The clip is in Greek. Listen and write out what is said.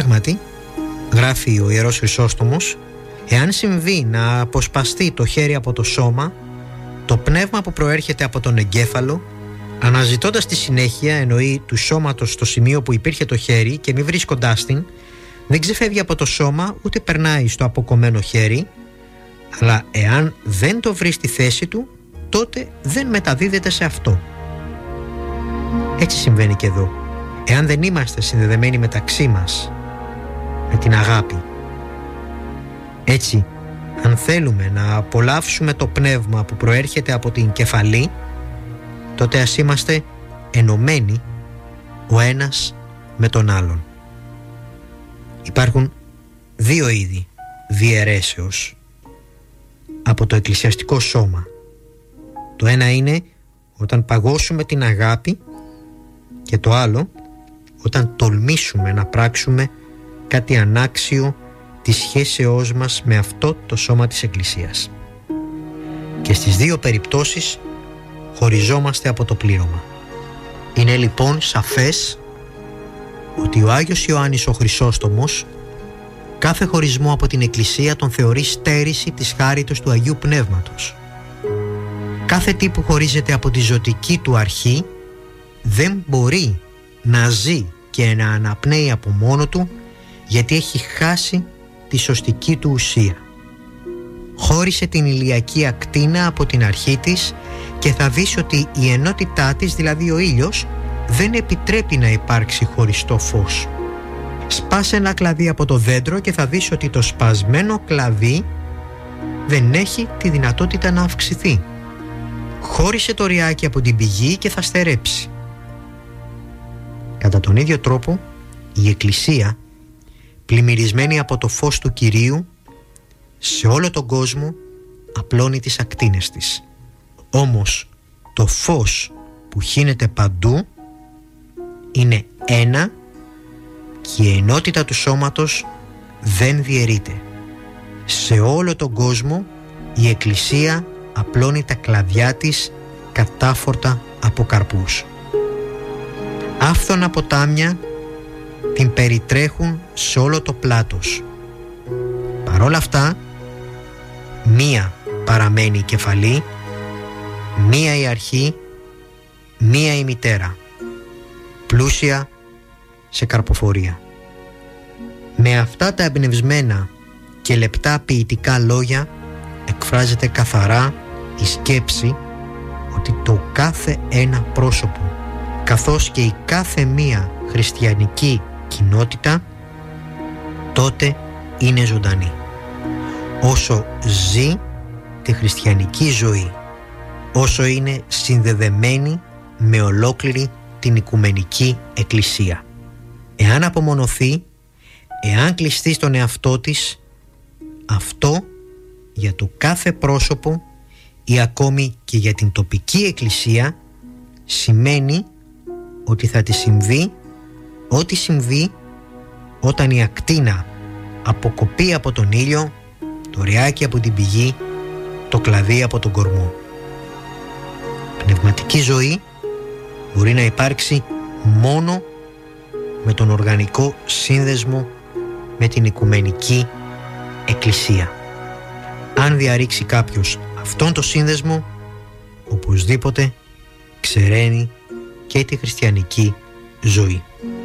Πράγματι, γράφει ο Ιερός Χρυσόστομος, εάν συμβεί να αποσπαστεί το χέρι από το σώμα, το πνεύμα που προέρχεται από τον εγκέφαλο, αναζητώντας τη συνέχεια, εννοεί του σώματος στο σημείο που υπήρχε το χέρι και μη βρίσκοντάς την, δεν ξεφεύγει από το σώμα ούτε περνάει στο αποκομμένο χέρι, αλλά εάν δεν το βρει στη θέση του, τότε δεν μεταδίδεται σε αυτό. Έτσι συμβαίνει και εδώ. Εάν δεν είμαστε συνδεδεμένοι μεταξύ μας με την αγάπη, έτσι, αν θέλουμε να απολαύσουμε το πνεύμα που προέρχεται από την κεφαλή, τότε ας είμαστε ενωμένοι ο ένας με τον άλλον. Υπάρχουν δύο είδη διαιρέσεως από το εκκλησιαστικό σώμα. Το ένα είναι όταν παγώσουμε την αγάπη και το άλλο όταν τολμήσουμε να πράξουμε κάτι ανάξιο της σχέσεώς μας με αυτό το σώμα της Εκκλησίας. Και στις δύο περιπτώσεις χωριζόμαστε από το πλήρωμα. Είναι λοιπόν σαφές ότι ο Άγιος Ιωάννης ο Χρυσόστομος κάθε χωρισμό από την Εκκλησία τον θεωρεί στέρηση της χάριτος του Αγίου Πνεύματος. Κάθε τι που χωρίζεται από τη ζωτική του αρχή δεν μπορεί να ζει και να αναπνέει από μόνο του, γιατί έχει χάσει τη σωστική του ουσία. Χώρισε την ηλιακή ακτίνα από την αρχή της και θα δεις ότι η ενότητά της, δηλαδή ο ήλιος, δεν επιτρέπει να υπάρξει χωριστό φως. Σπάσε ένα κλαδί από το δέντρο και θα δεις ότι το σπασμένο κλαδί δεν έχει τη δυνατότητα να αυξηθεί. Χώρισε το ριάκι από την πηγή και θα στερέψει. Κατά τον ίδιο τρόπο, η Εκκλησία, πλημμυρισμένη από το φως του Κυρίου, σε όλο τον κόσμο απλώνει τις ακτίνες της. Όμως το φως που χύνεται παντού είναι ένα και η ενότητα του σώματος δεν διαιρείται. Σε όλο τον κόσμο η Εκκλησία απλώνει τα κλαδιά της κατάφορτα από καρπούς. Άφθονα ποτάμια την περιτρέχουν σε όλο το πλάτος. Παρόλα αυτά, μία παραμένει η κεφαλή, μία η αρχή, μία η μητέρα, πλούσια σε καρποφορία. Με αυτά τα εμπνευσμένα και λεπτά ποιητικά λόγια εκφράζεται καθαρά η σκέψη ότι το κάθε ένα πρόσωπο, καθώς και η κάθε μία χριστιανική κοινότητα, τότε είναι ζωντανή. Όσο ζει τη χριστιανική ζωή, όσο είναι συνδεδεμένη με ολόκληρη την Οικουμενική Εκκλησία. Εάν απομονωθεί, εάν κλειστεί στον εαυτό της, αυτό για το κάθε πρόσωπο ή ακόμη και για την τοπική εκκλησία σημαίνει ότι θα τη συμβεί ό,τι συμβεί όταν η ακτίνα αποκοπεί από τον ήλιο, το ριάκι από την πηγή, το κλαδί από τον κορμό. Πνευματική ζωή μπορεί να υπάρξει μόνο με τον οργανικό σύνδεσμο με την Οικουμενική Εκκλησία. Αν διαρρήξει κάποιος αυτόν το σύνδεσμο, οπωσδήποτε ξεραίνει και τη χριστιανική ζωή.